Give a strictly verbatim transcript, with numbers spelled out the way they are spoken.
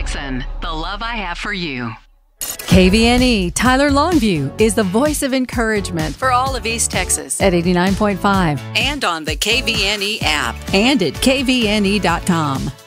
Jackson, the love I have for you. K V N E Tyler Longview is the voice of encouragement for all of East Texas at eighty-nine point five and on the K V N E app and at K V N E dot com.